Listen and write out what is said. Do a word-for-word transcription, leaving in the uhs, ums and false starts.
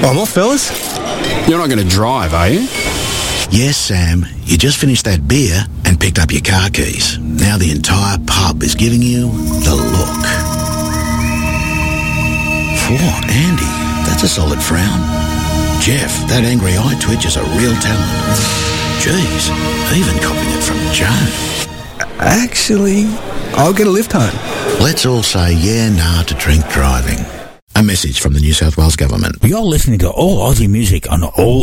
Oh, what, fellas? You're not going to drive, are you? Yes, Sam. You just finished that beer and picked up your car keys. Now the entire pub is giving you the look. Whoa, Andy, that's a solid frown. Jeff, that angry eye twitch is a real talent. Jeez, even copying it from Joe. Actually, I'll get a lift home. Let's all say yeah, nah to drink driving. A message from the New South Wales Government. You're listening to All Aussie Music on All